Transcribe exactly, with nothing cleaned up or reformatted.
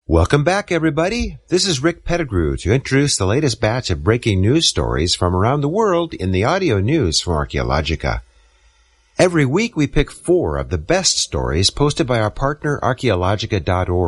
Welcome back, everybody. This is Rick Pettigrew to introduce the latest batch of breaking news stories from around the world in the audio news from Archaeologica. Every week we pick four of the best stories posted by our partner archaeologica dot org.